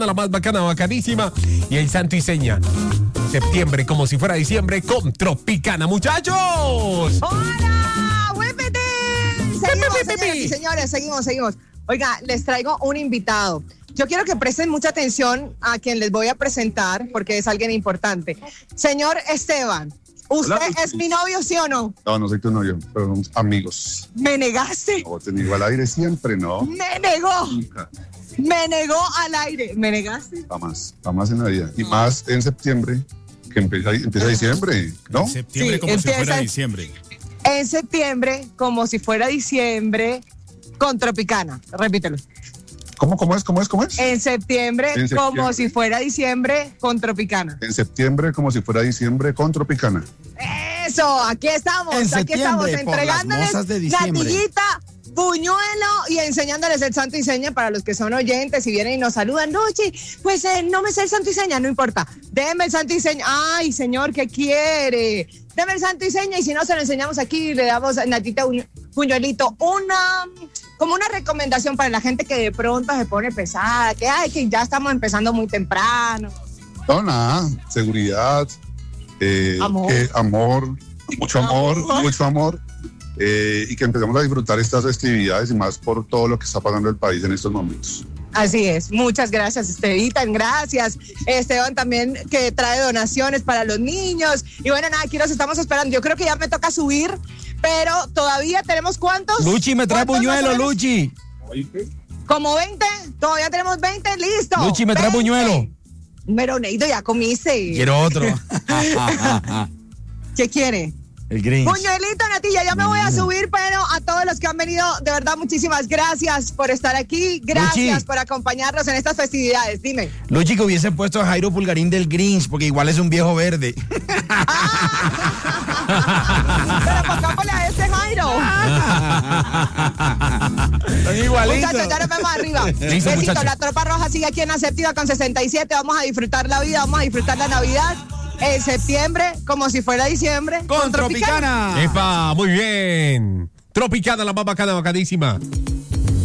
la más bacana, bacanísima. Y el santo y seña. Septiembre, como si fuera diciembre, con Tropicana, muchachos. ¡Hola! ¡Huépete! Señores, seguimos. Oiga, les traigo un invitado. Yo quiero que presten mucha atención a quien les voy a presentar, porque es alguien importante. Señor Esteban, ¿usted es mi novio, sí o no? No, no soy tu novio, pero somos amigos. ¿Me negaste? No, te niego al aire siempre, ¿no? ¡Me negó! Nunca. Me negó al aire. ¿Me negaste? Jamás en la vida. Y más en septiembre, que empieza diciembre, ¿no? En septiembre, Sí, como si fuera empieza- diciembre. En septiembre, como si fuera diciembre, con Tropicana. Repítelo. ¿Cómo es? En septiembre, En septiembre. como si fuera diciembre, con Tropicana. En septiembre, como si fuera diciembre, con Tropicana. Eso, aquí estamos En entregándoles septiembre, por las mozas de diciembre. natillita, buñuelo y enseñándoles el santo y seña para los que son oyentes y vienen y nos saludan. Luchi, pues no me sé el santo y seña, no importa. Déme el santo y seña. Ay, señor, ¿qué quiere? Deme el santo y seña y si no se lo enseñamos aquí, le damos natita buñuelito. Como una recomendación para la gente que de pronto se pone pesada, que ya estamos empezando muy temprano. No, nada. Seguridad. Amor. Mucho amor. Y que empecemos a disfrutar estas festividades y más por todo lo que está pasando el país en estos momentos. Así es, muchas gracias Esteban, gracias Esteban también que trae donaciones para los niños y bueno, nada, aquí los estamos esperando, yo creo que ya me toca subir, pero todavía tenemos ¿cuántos? Luchi, me trae ¿Cuántos buñuelo, más o menos? Luchi. Como 20, todavía tenemos 20, listo. Luchi, me trae 20. buñuelo. Pero Neido, ya comiste. Quiero otro. ¿Qué quiere? El Grinch. Buñuelito, Natilla, ya me voy a subir, pero a todos los que han venido, de verdad, muchísimas gracias por estar aquí, gracias Luchi. por acompañándnos en estas festividades, dime. Luchi, que hubiese puesto a Jairo Pulgarín del Grinch, porque igual es un viejo verde. Pero pongámosle a este Jairo. Están igualitos. Muchachos, ya nos vemos arriba. Besito, muchachos. la tropa roja sigue aquí en la séptima con 67. Vamos a disfrutar la vida, vamos a disfrutar la Navidad. En septiembre, como si fuera diciembre, Con Tropicana. Epa, muy bien. Tropicana, la más bacana, bacanísima.